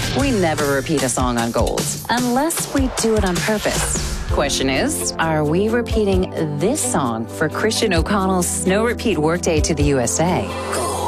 We never repeat a song on Gold, unless we do it on purpose. Question is, are we repeating this song for Christian O'Connell's No Repeat Workday to the USA?